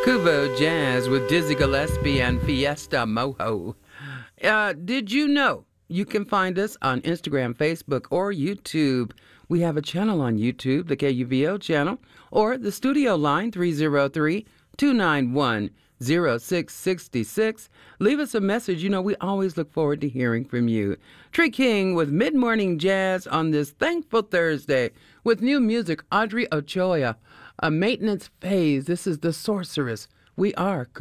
Kubo Jazz with Dizzy Gillespie and Fiesta Moho. Did you know you can find us on Instagram, Facebook, or YouTube? We have a channel on YouTube, the KUVO channel, or the studio line 303-291-0666. Leave us a message. You know, we always look forward to hearing from you. Tree King with Mid-Morning Jazz on this thankful Thursday with new music, Audrey Ochoa. A maintenance phase. This is The Sorceress. We are